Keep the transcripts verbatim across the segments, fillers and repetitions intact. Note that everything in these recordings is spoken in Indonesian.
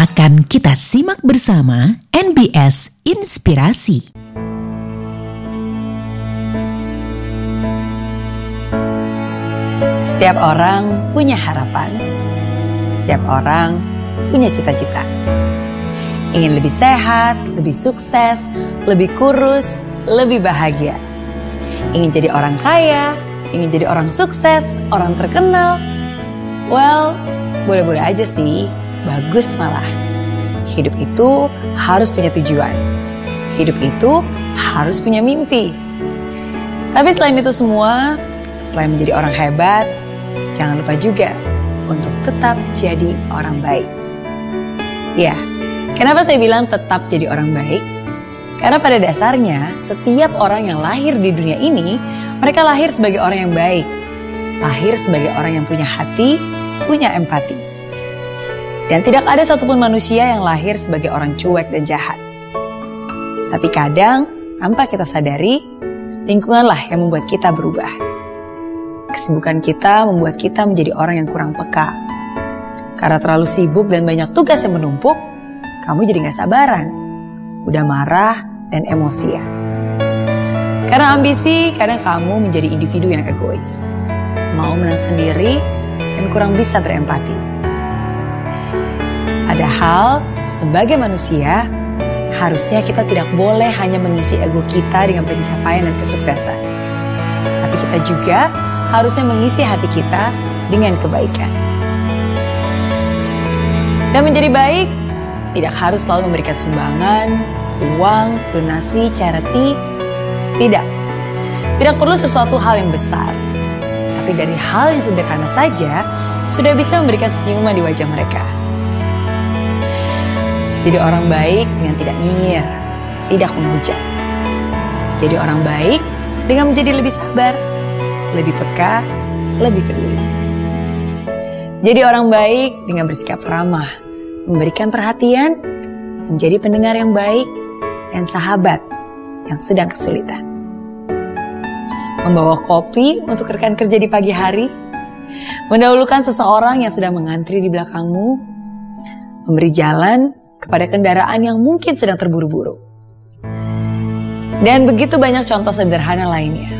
Akan kita simak bersama N B S Inspirasi. Setiap orang punya harapan. Setiap orang punya cita-cita. Ingin lebih sehat, lebih sukses, lebih kurus, lebih bahagia. Ingin jadi orang kaya, ingin jadi orang sukses, orang terkenal. Well, boleh-boleh aja sih, bagus malah. Hidup itu harus punya tujuan. Hidup itu harus punya mimpi. Tapi selain itu semua, selain menjadi orang hebat, jangan lupa juga untuk tetap jadi orang baik. Ya, kenapa saya bilang tetap jadi orang baik? Karena pada dasarnya, setiap orang yang lahir di dunia ini, mereka lahir sebagai orang yang baik. Lahir sebagai orang yang punya hati, punya empati. Dan tidak ada satupun manusia yang lahir sebagai orang cuek dan jahat. Tapi kadang, tanpa kita sadari, lingkunganlah yang membuat kita berubah. Kesibukan kita membuat kita menjadi orang yang kurang peka. Karena terlalu sibuk dan banyak tugas yang menumpuk, kamu jadi gak sabaran, udah marah dan emosian. Karena ambisi, kadang kamu menjadi individu yang egois, mau menang sendiri dan kurang bisa berempati. Padahal, sebagai manusia, harusnya kita tidak boleh hanya mengisi ego kita dengan pencapaian dan kesuksesan. Tapi kita juga harusnya mengisi hati kita dengan kebaikan. Dan menjadi baik, tidak harus selalu memberikan sumbangan, uang, donasi, charity. Tidak. Tidak perlu sesuatu hal yang besar. Tapi dari hal yang sederhana saja, sudah bisa memberikan senyuman di wajah mereka. Jadi orang baik dengan tidak nyinyir, tidak menghujat. Jadi orang baik dengan menjadi lebih sabar, lebih peka, lebih peduli. Jadi orang baik dengan bersikap ramah, memberikan perhatian, menjadi pendengar yang baik, dan sahabat yang sedang kesulitan. Membawa kopi untuk rekan kerja di pagi hari, mendahulukan seseorang yang sedang mengantri di belakangmu, memberi jalan kepada kendaraan yang mungkin sedang terburu-buru. Dan begitu banyak contoh sederhana lainnya.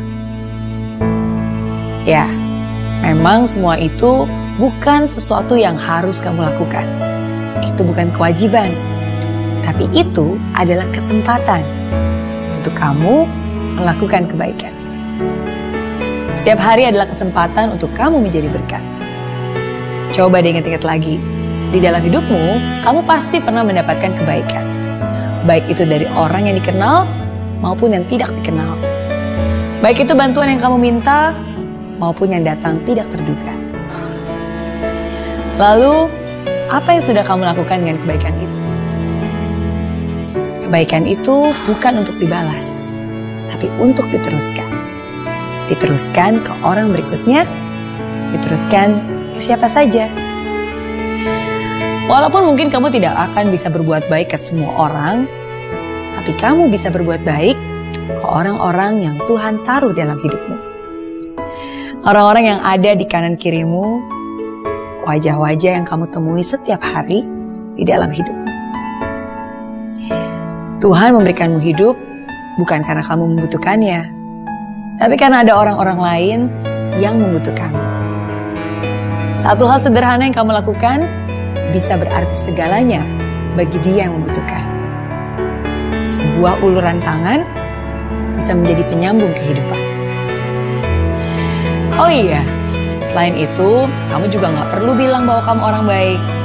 Ya, memang semua itu bukan sesuatu yang harus kamu lakukan. Itu bukan kewajiban. Tapi itu adalah kesempatan untuk kamu melakukan kebaikan. Setiap hari adalah kesempatan untuk kamu menjadi berkat. Coba diingat-ingat lagi. Di dalam hidupmu, kamu pasti pernah mendapatkan kebaikan. Baik itu dari orang yang dikenal maupun yang tidak dikenal. Baik itu bantuan yang kamu minta maupun yang datang tidak terduga. Lalu, apa yang sudah kamu lakukan dengan kebaikan itu? Kebaikan itu bukan untuk dibalas, tapi untuk diteruskan. Diteruskan ke orang berikutnya, diteruskan ke siapa saja. Walaupun mungkin kamu tidak akan bisa berbuat baik ke semua orang, tapi kamu bisa berbuat baik ke orang-orang yang Tuhan taruh dalam hidupmu. Orang-orang yang ada di kanan kirimu, wajah-wajah yang kamu temui setiap hari di dalam hidupmu. Tuhan memberikanmu hidup bukan karena kamu membutuhkannya, tapi karena ada orang-orang lain yang membutuhkanmu. Satu hal sederhana yang kamu lakukan bisa berarti segalanya bagi dia yang membutuhkan. Sebuah uluran tangan bisa menjadi penyambung kehidupan. Oh iya, selain itu, kamu juga gak perlu bilang bahwa kamu orang baik.